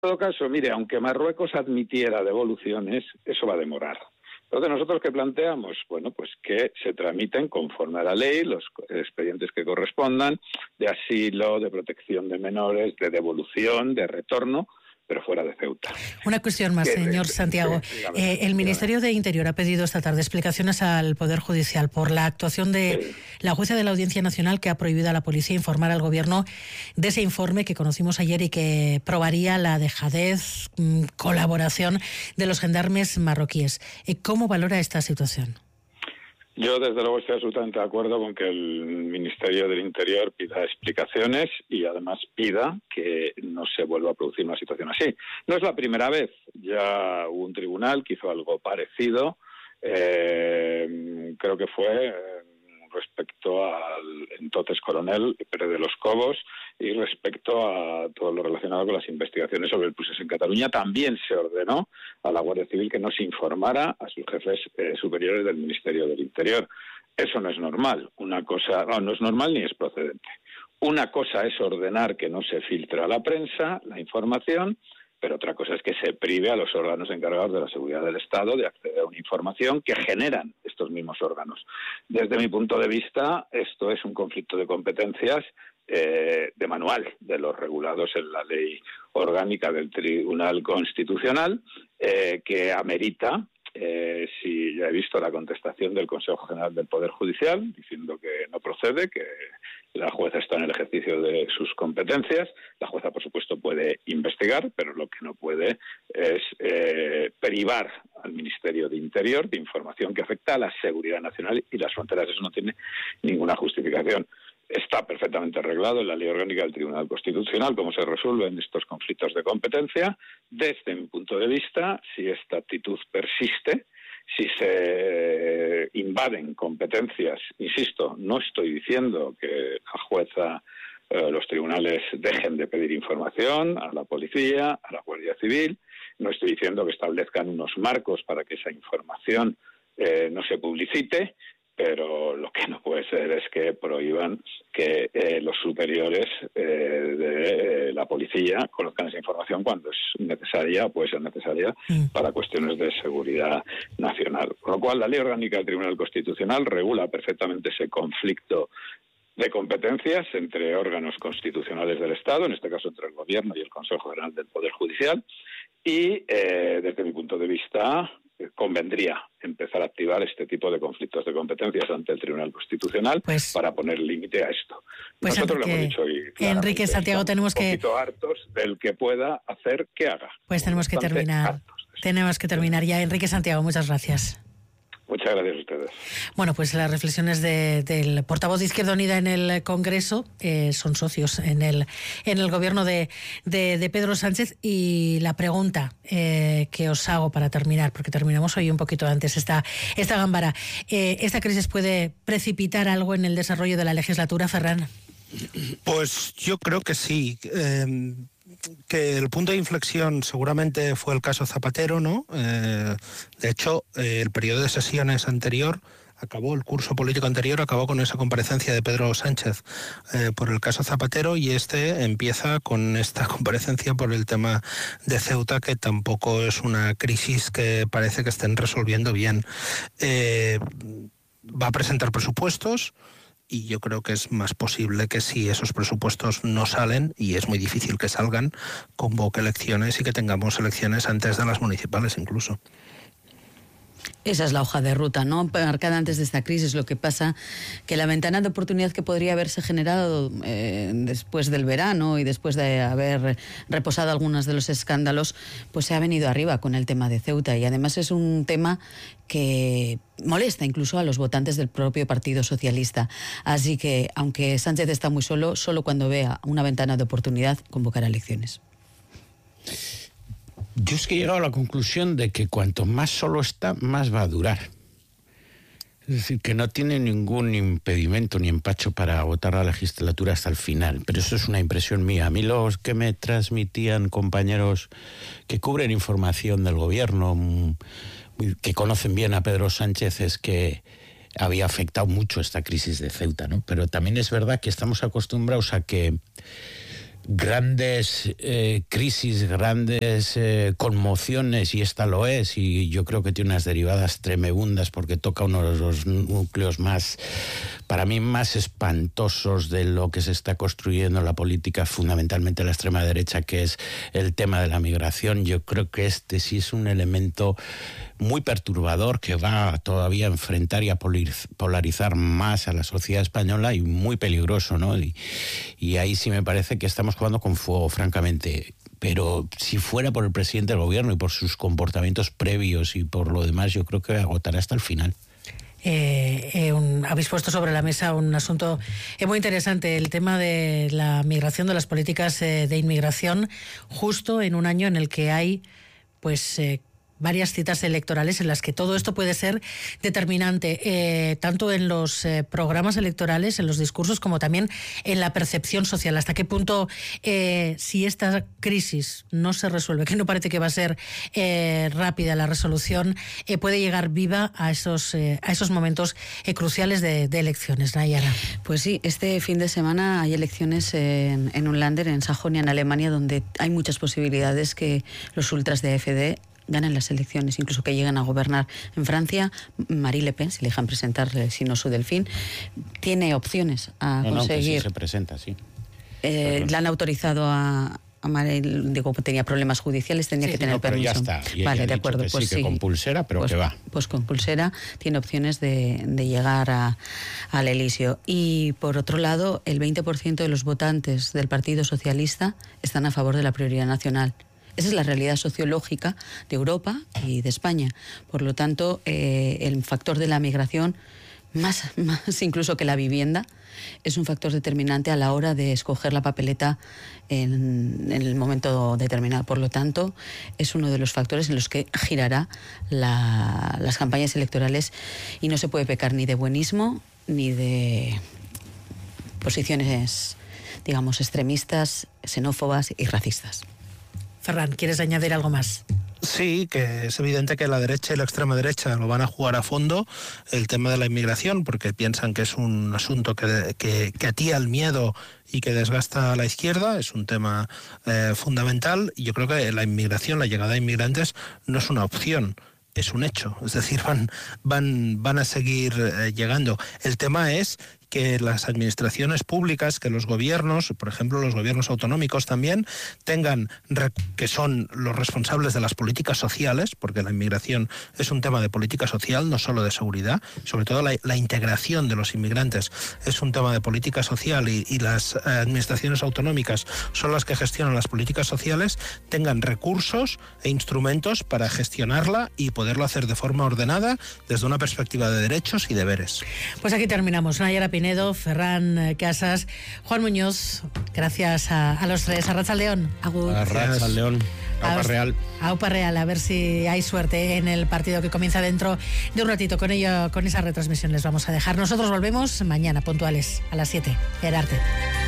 En todo caso, mire, aunque Marruecos admitiera devoluciones, eso va a demorar. Entonces, ¿nosotros qué planteamos? Bueno, pues que se tramiten conforme a la ley los expedientes que correspondan, de asilo, de protección de menores, de devolución, de retorno, pero fuera de Ceuta. Una cuestión más, señor Santiago. El Ministerio de Interior ha pedido esta tarde explicaciones al Poder Judicial por la actuación de la jueza de la Audiencia Nacional que ha prohibido a la policía informar al Gobierno de ese informe que conocimos ayer y que probaría la dejadez, colaboración de los gendarmes marroquíes. ¿Cómo valora esta situación? Yo, desde luego, estoy absolutamente de acuerdo con que el Ministerio del Interior pida explicaciones y, además, pida que no se vuelva a producir una situación así. No es la primera vez. Ya hubo un tribunal que hizo algo parecido. Creo que fue respecto al entonces coronel Pérez de los Cobos y respecto a todo lo relacionado con las investigaciones sobre el procés en Cataluña. También se ordenó a la Guardia Civil que no se informara a sus jefes superiores del Ministerio del Interior. Eso no es normal. Una cosa, no es normal ni es procedente. Una cosa es ordenar que no se filtre a la prensa la información, pero otra cosa es que se prive a los órganos encargados de la seguridad del Estado de acceder a una información que generan estos mismos órganos. Desde mi punto de vista, esto es un conflicto de competencias de manual de los regulados en la ley orgánica del Tribunal Constitucional, que amerita, si ya he visto la contestación del Consejo General del Poder Judicial, diciendo que no procede, que la jueza está en el ejercicio de sus competencias. La jueza, por supuesto, puede investigar, pero lo que no puede es privar al Ministerio de Interior de información que afecta a la seguridad nacional y las fronteras. Eso no tiene ninguna justificación. Está perfectamente arreglado en la ley orgánica del Tribunal Constitucional cómo se resuelven estos conflictos de competencia. Desde mi punto de vista, si esta actitud persiste, si se invaden competencias, insisto, no estoy diciendo que la jueza, los tribunales dejen de pedir información a la policía, a la Guardia Civil, no estoy diciendo que establezcan unos marcos para que esa información no se publicite, pero lo que no puede ser es que prohíban que los superiores de la policía conozcan esa información cuando es necesaria o puede ser necesaria para cuestiones de seguridad nacional. Con lo cual, la Ley Orgánica del Tribunal Constitucional regula perfectamente ese conflicto de competencias entre órganos constitucionales del Estado, en este caso entre el Gobierno y el Consejo General del Poder Judicial, y desde mi punto de vista convendría empezar a activar este tipo de conflictos de competencias ante el Tribunal Constitucional para poner límite a esto. Pues nosotros lo hemos dicho y Enrique Santiago, tenemos que... un poquito hartos del que pueda hacer que haga. Pues tenemos que terminar. Tenemos que terminar ya. Enrique Santiago, muchas gracias. Muchas gracias a ustedes. Bueno, pues las reflexiones del portavoz de Izquierda Unida en el Congreso, son socios en el gobierno de Pedro Sánchez, y la pregunta que os hago para terminar, porque terminamos hoy un poquito antes esta gámbara, ¿esta crisis puede precipitar algo en el desarrollo de la legislatura, Ferran? Pues yo creo que sí. Que el punto de inflexión seguramente fue el caso Zapatero, ¿no? De hecho, el periodo de sesiones anterior acabó, el curso político anterior acabó con esa comparecencia de Pedro Sánchez por el caso Zapatero, y este empieza con esta comparecencia por el tema de Ceuta, que tampoco es una crisis que parece que estén resolviendo bien. Va a presentar presupuestos, y yo creo que es más posible que, si esos presupuestos no salen, y es muy difícil que salgan, convoque elecciones y que tengamos elecciones antes de las municipales incluso. Esa es la hoja de ruta, ¿no?, marcada antes de esta crisis. Lo que pasa que la ventana de oportunidad que podría haberse generado después del verano y después de haber reposado algunos de los escándalos, pues se ha venido arriba con el tema de Ceuta, y además es un tema que molesta incluso a los votantes del propio Partido Socialista. Así que, aunque Sánchez está muy solo cuando vea una ventana de oportunidad convocará elecciones. Yo es que he llegado a la conclusión de que cuanto más solo está, más va a durar. Es decir, que no tiene ningún impedimento ni empacho para agotar la legislatura hasta el final. Pero eso es una impresión mía. A mí los que me transmitían compañeros que cubren información del gobierno, que conocen bien a Pedro Sánchez, es que había afectado mucho esta crisis de Ceuta, ¿no? Pero también es verdad que estamos acostumbrados a que grandes crisis, grandes conmociones, y esta lo es, y yo creo que tiene unas derivadas tremebundas porque toca uno de los núcleos más, para mí, más espantosos de lo que se está construyendo en la política, fundamentalmente la extrema derecha, que es el tema de la migración. Yo creo que este sí es un elemento muy perturbador que va todavía a enfrentar y a polarizar más a la sociedad española, y muy peligroso, ¿no? Y ahí sí me parece que estamos jugando con fuego, francamente. Pero si fuera por el presidente del gobierno y por sus comportamientos previos y por lo demás, yo creo que agotará hasta el final. Habéis puesto sobre la mesa un asunto muy interesante, el tema de la migración, de las políticas de inmigración, justo en un año en el que hay varias citas electorales en las que todo esto puede ser determinante, tanto en los programas electorales, en los discursos, como también en la percepción social. ¿Hasta qué punto, si esta crisis no se resuelve, que no parece que va a ser rápida la resolución, puede llegar viva a esos momentos cruciales de elecciones? Nayara. Pues sí, este fin de semana hay elecciones en un Länder, en Sajonia, en Alemania, donde hay muchas posibilidades que los ultras de AfD ganen las elecciones, incluso que lleguen a gobernar. En Francia, Marine Le Pen, si le dejan presentar si no su Delfín, tiene opciones a conseguir. Que sí se presenta, sí. La han autorizado a Marine, digo, tenía problemas judiciales, tenía que tener permiso. Pero ya está. Y vale, de acuerdo. Pues sí, que con pulsera, pero que va. Pues con pulsera tiene opciones de llegar al Elíseo. Y por otro lado, el 20% de los votantes del Partido Socialista están a favor de la prioridad nacional. Esa es la realidad sociológica de Europa y de España. Por lo tanto, el factor de la migración, más incluso que la vivienda, es un factor determinante a la hora de escoger la papeleta en el momento determinado. Por lo tanto, es uno de los factores en los que girará las campañas electorales, y no se puede pecar ni de buenismo ni de posiciones, digamos, extremistas, xenófobas y racistas. Ferran, ¿quieres añadir algo más? Sí, que es evidente que la derecha y la extrema derecha lo van a jugar a fondo el tema de la inmigración, porque piensan que es un asunto que atía el miedo y que desgasta a la izquierda. Es un tema fundamental, y yo creo que la inmigración, la llegada de inmigrantes, no es una opción, es un hecho. Es decir, van a seguir llegando. El tema es que las administraciones públicas, que los gobiernos, por ejemplo los gobiernos autonómicos también, que son los responsables de las políticas sociales, porque la inmigración es un tema de política social, no solo de seguridad. Sobre todo la integración de los inmigrantes es un tema de política social, y las administraciones autonómicas son las que gestionan las políticas sociales, tengan recursos e instrumentos para gestionarla y poderlo hacer de forma ordenada desde una perspectiva de derechos y deberes. Pues aquí terminamos. Nayara Pinedo, Ferran Casas, Juan Muñoz, gracias a los tres. Arratsaldeon. Arratsaldeon. Aupa Real. Aupa Real, a ver si hay suerte en el partido que comienza dentro de un ratito. Con esa retransmisión les vamos a dejar. Nosotros volvemos mañana puntuales a las 7. Gerarte.